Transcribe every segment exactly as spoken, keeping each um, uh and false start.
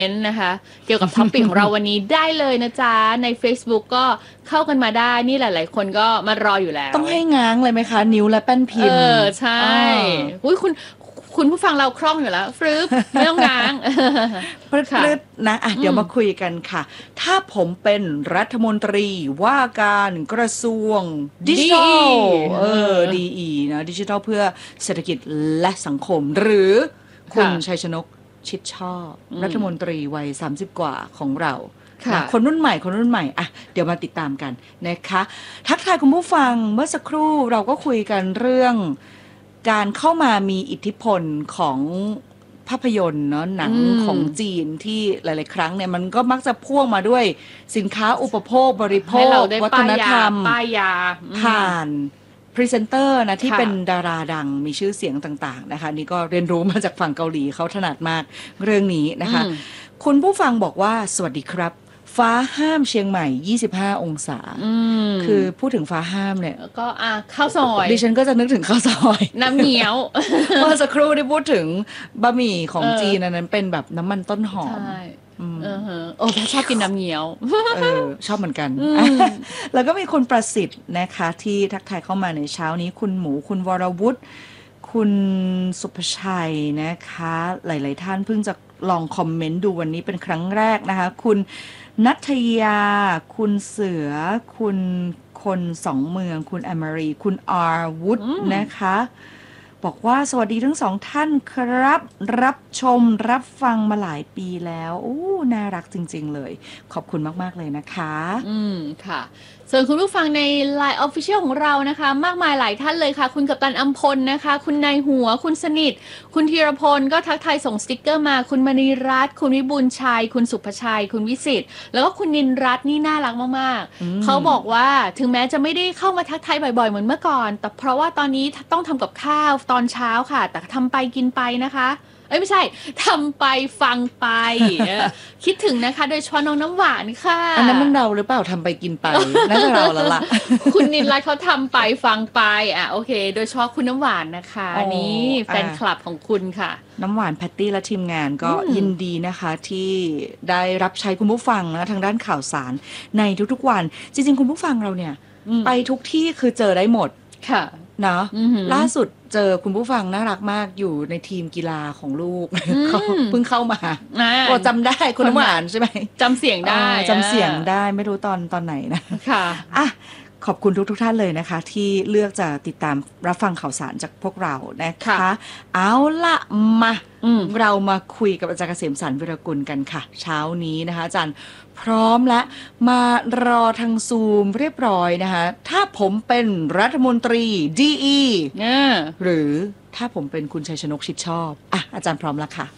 นะคะเกี่ยวกับท็อปิกของเราวันนี้ได้เลยนะจ๊ะใน Facebook ก็เข้ากันมาได้นี่หลายๆคนก็มารออยู่แล้วต้องให้ง้างเลยไหมคะนิ้วและแป้นพิมพ์เออใช่อุ้ยคุณคุณผู้ฟังเราคล่องอยู่แล้วฟรึบไม่ต้องง้างพลึดๆนะอ่ะเดี๋ยวมาคุยกันค่ะถ้าผมเป็นรัฐมนตรีว่าการกระทรวงดิจิทัลเออดีอีนะดิจิทัลเพื่อเศรษฐกิจและสังคมหรือคุณชัยชนกชิดชอบรัฐมนตรีวัยสามสิบกว่าของเราคนรุ่นใหม่คนรุ่นใหม่อ่ะเดี๋ยวมาติดตามกันนะคะทักทายคุณผู้ฟังเมื่อสักครู่เราก็คุยกันเรื่องการเข้ามามีอิทธิพลของภาพยนตร์เนาะหนังของจีนที่หลายๆครั้งเนี่ยมันก็มักจะพ่วงมาด้วยสินค้าอุปโภคบริโภควัฒนธรรมป้ายยาผ่านพรีเซนเตอร์นะที่เป็นดาราดังมีชื่อเสียงต่างๆนะคะนี่ก็เรียนรู้มาจากฝั่งเกาหลีเขาถนัดมากเรื่องนี้นะคะคุณผู้ฟังบอกว่าสวัสดีครับฟ้าห้ามเชียงใหม่ยี่สิบห้าองศาคือพูดถึงฟ้าห้ามเนี่ยก็อ่ะข้าวซอยดิฉันก็จะนึกถึงข้าวซอยน้ำเหนียวเมื่อสักครู่ที่พูดถึงบะหมี่ของจีนนั้นเป็นแบบน้ำมันต้นหอมเออโอ้ชอบกินน้ำเหนียวเออชอบเหมือนกันแล้วก็มีคุณประสิทธิ์นะคะที่ทักทายเข้ามาในเช้านี้คุณหมูคุณวรวุฒิคุณสุภชัยนะคะหลายๆท่านเพิ่งจะลองคอมเมนต์ดูวันนี้เป็นครั้งแรกนะคะคุณนัทยาคุณเสือคุณคนสองเมืองคุณอมรีคุณอาร์วุฒินะคะบอกว่าสวัสดีทั้งสองท่านครับรับชมรับฟังมาหลายปีแล้วโอ้น่ารักจริงๆเลยขอบคุณมากๆเลยนะคะอืมค่ะส่วนคุณผู้ฟังใน ไลน์ Official ของเรานะคะมากมายหลายท่านเลยค่ะคุณกัปตันอัมพลนะคะคุณนายหัวคุณสนิทคุณธีรพลก็ทักทายส่งสติ๊กเกอร์มาคุณมณีรัตน์คุณวิบูลย์ชัยคุณสุภชัยคุณวิสิทธิ์แล้วก็คุณนินรัตน์นี่น่ารักมากๆเขาบอกว่าถึงแม้จะไม่ได้เข้ามาทักทายบ่อยๆเหมือนเมื่อก่อนแต่เพราะว่าตอนนี้ต้องทำกับข้าวตอนเช้าค่ะแต่ทำไปกินไปนะคะเอ้ยไม่ใช่ทำไปฟังไป คิดถึงนะคะโดยเฉพาะน้องน้ำหวานค่ะอันนั้นมันเราหรือเปล่าทำไปกินไป น่าจะเราแล้วล่ะคุณนินรัตน์เขาทำไปฟังไปอ่ะโอเคโดยเฉพาะคุณน้ำหวานนะคะนี่แฟนคลับของคุณค่ะน้ำหวานแพตตี้และทีมงานก็ยินดีนะคะที่ได้รับใช้คุณผู้ฟังนะทางด้านข่าวสารในทุกๆวันจริงๆคุณผู้ฟังเราเนี่ยไปทุกที่คือเจอได้หมดค่ะเนาะล่าสุดเจอคุณผู้ฟังน่ารักมากอยู่ในทีมกีฬาของลูกเขาเพิ่งเข้ามาโอ้จำได้คุณน้ำหวานใช่ไหมจำเสียงได้จำเสียงได้ไม่รู้ตอนตอนไหนนะค่ะอ่ะขอบคุณทุกทุกท่านเลยนะคะที่เลือกจะติดตามรับฟังข่าวสารจากพวกเรานะคะเอาละมาเรามาคุยกับอาจารย์เกษมสรรวิรกุลกันค่ะเช้านี้นะคะอาจารย์พร้อมและมารอทางซูมเรียบร้อยนะคะถ้าผมเป็นรัฐมนตรีดีอีหรือถ้าผมเป็นคุณชัยชนกชิดชอบอ่ะอาจารย์พร้อมแล้วค่ะ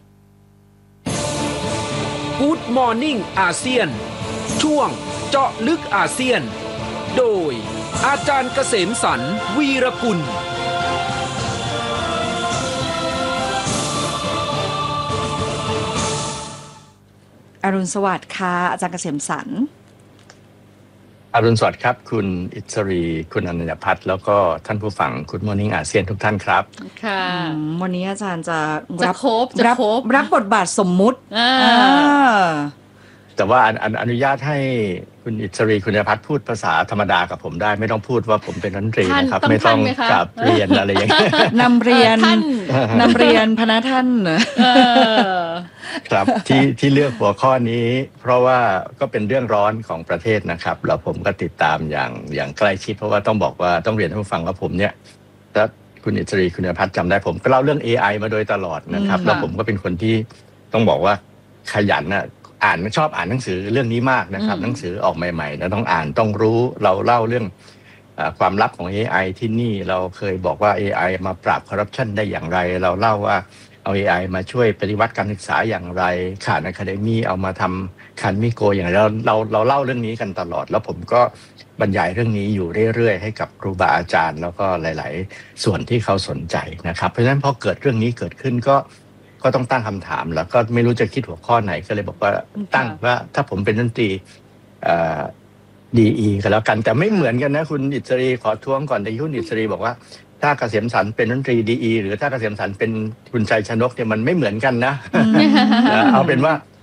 Good Morning อาเซียนช่วงเจาะลึกอาเซียนโดยอาจารย์เกษมสรรวีรกุลอรุณสวัสดิ์ค่ะอาจารย์เกษมสรรอรุณสวัสดิ์ครับคุณอิสรีคุณอนัญญพัฒน์แล้วก็ท่านผู้ฟังคุณมอร์นิ่งอาเซียนทุกท่านครับค่ะวันนี้อาจารย์จะรับรับรับบทบาทสมมุติแต่ว่าอนุญาตให้คุณอิสรีคุณอนัญญพัฒน์พูดภาษาธรรมดากับผมได้ไม่ต้องพูดว่าผมเป็นรัฐมนตรีนะครับไม่ต้องกราบเรียนอะไรอย่างเงี้ยนำเรียนนำเรียนพนักท่านครับที่ที่เลือกหัวข้อนี้เพราะว่าก็เป็นเรื่องร้อนของประเทศนะครับแล้วผมก็ติดตามอย่างอย่างใกล้ชิดเพราะว่าต้องบอกว่าต้องเรียนให้ผู้ฟังว่าผมเนี่ยถ้าคุณอิสรีคุณอนัญญพัฒน์จำได้ผมก็เล่าเรื่อง เอ ไอ มาโดยตลอดนะครับแล้วผมก็เป็นคนที่ต้องบอกว่าขยันนะอ่านชอบอ่านหนังสือเรื่องนี้มากนะครับหนังสือออกใหม่ๆนะต้องอ่านต้องรู้เราเล่าเรื่องความลับของ เอ ไอ ที่นี่เราเคยบอกว่า เอ ไอ มาปราบคอร์รัปชันได้อย่างไรเราเล่าว่าเอา เอ ไอ มาช่วยปฏิวัติการศึกษาอย่างไรข่านอะคาเดมี่เอามาทำคันมิโกอย่างไรเราเราเราเล่าเรื่องนี้กันตลอดแล้วผมก็บรรยายเรื่องนี้อยู่เรื่อยๆให้กับครูบาอาจารย์แล้วก็หลายๆส่วนที่เขาสนใจนะครับเพราะฉะนั้นพอเกิดเรื่องนี้เกิดขึ้นก็ก็ต้องตั้งคำถามแล้วก็ไม่รู้จะคิดหัวข้อไหนก็เลยบอกว่าตั้งว่าถ้าผมเป็นรัฐมนตรีดีอีก็แล้วกันแต่ไม่เหมือนกันนะคุณอิสรีขอท้วงก่อนแต่คุณอิสรีบอกว่าถ้าเกษมสรรเป็นรัฐมนตรีดีอีหรือถ้าเกษมสรรเป็นคุณชัยชนกเนี่ยมันไม่เหมือนกันนะเอาเป็นว่า